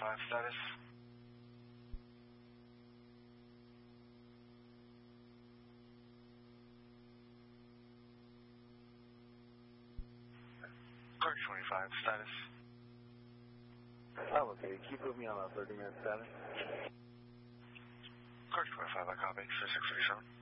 25 status. Clark 25 status. Oh, okay. Can you put me on a 30-minute status? Clark 25, I copy. 3637.